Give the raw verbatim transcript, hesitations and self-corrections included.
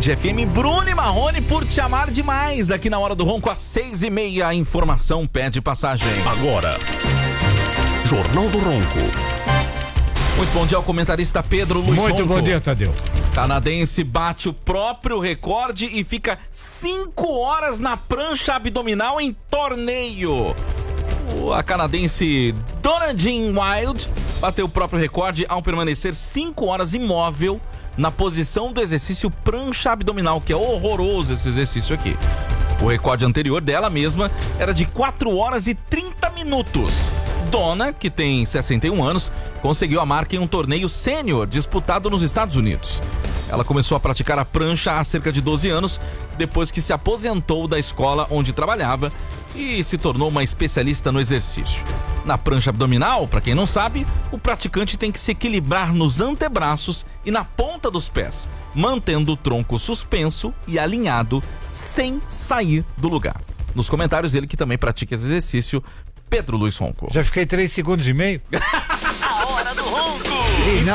Band F M, Bruno e Marrone por te amar demais. Aqui na Hora do Ronco, às seis e meia, a informação pede passagem. Agora, Jornal do Ronco. Muito bom dia ao comentarista Pedro Luiz Muito Ronco. bom dia, Tadeu. Canadense bate o próprio recorde e fica cinco horas na prancha abdominal em torneio. A canadense Donna Jean Wild bateu o próprio recorde ao permanecer cinco horas imóvel na posição do exercício prancha abdominal, que é horroroso esse exercício aqui. O recorde anterior dela mesma era de quatro horas e trinta minutos. Donna, que tem sessenta e um anos, conseguiu a marca em um torneio sênior disputado nos Estados Unidos. Ela começou a praticar a prancha há cerca de doze anos, depois que se aposentou da escola onde trabalhava e se tornou uma especialista no exercício. Na prancha abdominal, para quem não sabe, o praticante tem que se equilibrar nos antebraços e na ponta dos pés, mantendo o tronco suspenso e alinhado sem sair do lugar. Nos comentários, ele que também pratica esse exercício, Pedro Luiz Ronco. Já fiquei três segundos e meio. A Hora do Ronco. E não